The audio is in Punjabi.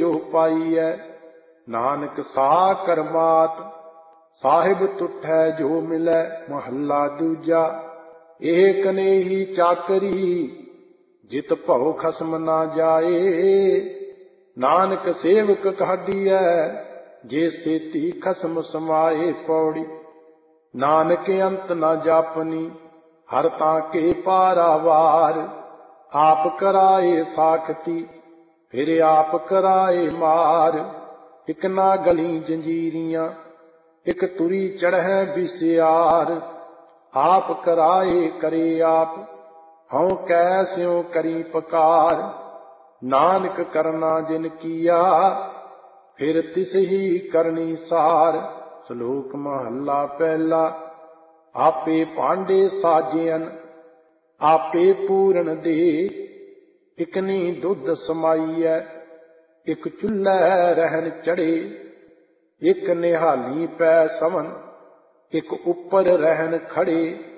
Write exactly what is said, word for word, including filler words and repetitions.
ਜੋ ਪਾਈਐ। ਨਾਨਕ ਸਾਹ ਕਰਮਾਤ ਸਾਹਿਬ ਤੁਠੈ ਜੋ ਮਿਲੈ। ਮਹੱਲਾ ਦੂਜਾ। ਇਹ ਕਨੇਹੀ ਚਾਕਰੀ ਜਿਤ ਭਉ ਖਸਮ ਨਾ ਜਾਏ। ਨਾਨਕ ਸੇਵਕ ਕਾਢੀਐ ਜੇ ਸੇਤੀ ਖਸਮ ਸਮਾਏ। ਪੌੜੀ। ਨਾਨਕ ਅੰਤ ਨਾ ਜਾਪਨੀ ਹਰ ਤਾਂ ਕੇ ਪਾਰਾਵਾਰ। ਆਪ ਕਰਾਏ ਸਾਖਤੀ ਫਿਰ ਆਪ ਕਰਾਏ ਮਾਰ। ਇਕ ਨਾ ਗਲੀ ਜੰਜੀਰੀਆਂ ਇਕ ਤੁਰੀ ਚੜ੍ਹੈ ਵਿਸਿਆਰ। ਆਪ ਕਰਾਏ ਕਰੇ ਆਪ ਹਉ ਕੈ ਸਿਉ ਕਰੀ ਪਕਾਰ। ਨਾਨਕ ਕਰਨਾ ਜਿਨ ਕੀਆ ਫਿਰ ਤਿਸ ਹੀ ਕਰਨੀ ਸਾਰ। ਸ਼ਲੋਕ ਮਹੱਲਾ ਪਹਿਲਾ। ਆਪੇ ਭਾਂਡੇ ਸਾਜਿਅਨ ਆਪੇ ਪੂਰਨ ਦੇ। ਇਕਨੀ ਦੁੱਧ ਸਮਾਈਐ ਇਕ ਚੁੱਲ੍ਹੈ ਰਹਿਣ ਚੜੇ। ਇਕ ਨਿਹਾਲੀ ਪੈ ਸਵਨ ਇਕ ਉੱਪਰ ਰਹਿਣ ਖੜੇ।